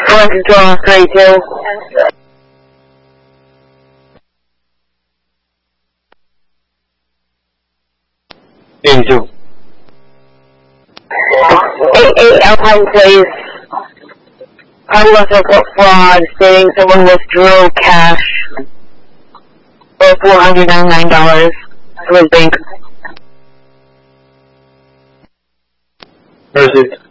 Control 32. Into 88 Alpine Place. Unless report fraud stating someone withdrew cash for $499 from his bank. received.